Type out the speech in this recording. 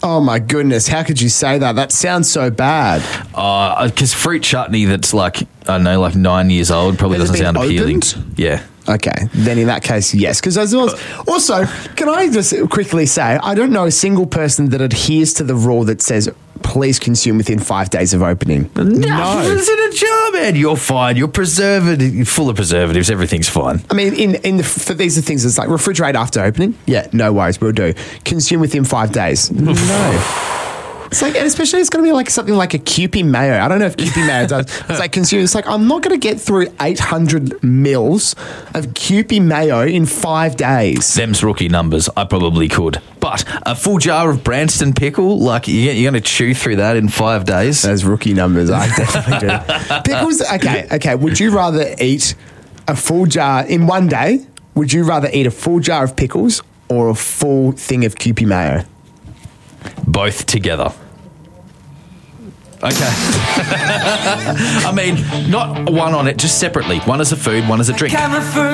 Oh, my goodness. How could you say that? That sounds so bad. Because fruit chutney that's like, I don't know, like 9 years old probably Has it doesn't sound been appealing. opened? Yeah. Okay, then in that case, yes. Because also, can I just quickly say, I don't know a single person that adheres to the rule that says, please consume within 5 days of opening. No. It's in a jar, man. You're fine. You're full of preservatives. Everything's fine. I mean, for these are things that's like refrigerate after opening. Yeah, no worries, we'll do. Consume within 5 days. No. It's like, and especially it's going to be like something like a Kewpie mayo. I don't know if Kewpie mayo does. It's like consume. It's like I'm not going to get through 800 mils of Kewpie mayo in 5 days. Them's rookie numbers. I probably could. But a full jar of Branston pickle, like you're going to chew through that in 5 days? Those rookie numbers, I definitely do. Pickles, okay. Would you rather eat a full jar in one day? Would you rather eat a full jar of pickles or a full thing of Kewpie mayo? Both together. Okay. I mean, not one on it, just separately. One as a food, one as a drink.